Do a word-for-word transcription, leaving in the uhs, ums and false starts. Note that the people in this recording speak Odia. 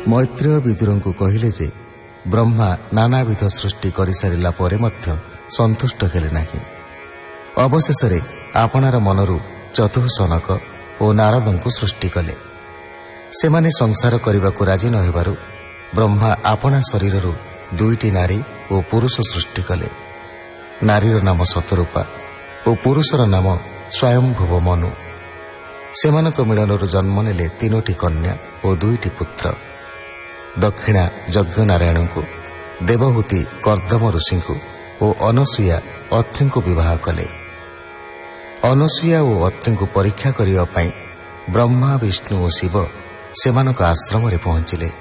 ମୈତ୍ରେୟ ବିଦୁରଙ୍କୁ କହିଲେ ଯେ ବ୍ରହ୍ମା ନାନାବିଧ ସୃଷ୍ଟି କରିସାରିଲା ପରେ ମଧ୍ୟ ସନ୍ତୁଷ୍ଟ ହେଲେ ନାହିଁ। ଅବଶେଷରେ ଆପଣାର ମନରୁ ଚତୁଃସନକ ଓ ନାରଦଙ୍କୁ ସୃଷ୍ଟି କଲେ। ସେମାନେ ସଂସାର କରିବାକୁ ରାଜି ନ ହେବାରୁ ବ୍ରହ୍ମା ଆପଣା ଶରୀରରୁ ଦୁଇଟି ନାରୀ ଓ ପୁରୁଷ ସୃଷ୍ଟି କଲେ। ନାରୀର ନାମ ଶତରୂପା ଓ ପୁରୁଷର ନାମ ସ୍ୱୟଂଭୁବ ମନୁ। ସେମାନଙ୍କ ମିଳନରୁ ଜନ୍ମ ନେଲେ ତିନୋଟି କନ୍ୟା ଓ ଦୁଇଟି ପୁତ୍ର। ଦକ୍ଷିଣା ଯଜ୍ଞନାରାୟଣଙ୍କୁ, ଦେବହୂତି କର୍ଦ୍ଦମ ଋଷିଙ୍କୁ ଓ ଅନସୂୟା ଅତ୍ରିଙ୍କୁ ବିବାହ କଲେ। ଅନସୂୟା ଓ ଅତ୍ରିଙ୍କୁ ପରୀକ୍ଷା କରିବା ପାଇଁ ବ୍ରହ୍ମା, ବିଷ୍ଣୁ ଓ ଶିବ ସେମାନଙ୍କ ଆଶ୍ରମରେ ପହଞ୍ଚିଲେ।